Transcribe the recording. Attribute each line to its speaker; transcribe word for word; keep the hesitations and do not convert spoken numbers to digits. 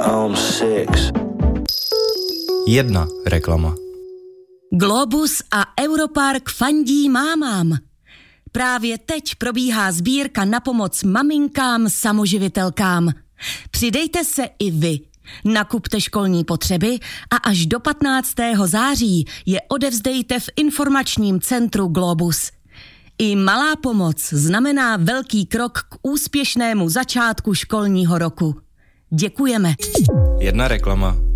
Speaker 1: I'm six.
Speaker 2: Jedna reklama.
Speaker 3: Globus a Europark fandí mámám. Právě teď probíhá sbírka na pomoc maminkám samoživitelkám. Přidejte se i vy. Nakupte školní potřeby a až do patnáctého září je odevzdejte v informačním centru Globus. I malá pomoc znamená velký krok k úspěšnému začátku školního roku. Děkujeme.
Speaker 2: Jedna reklama.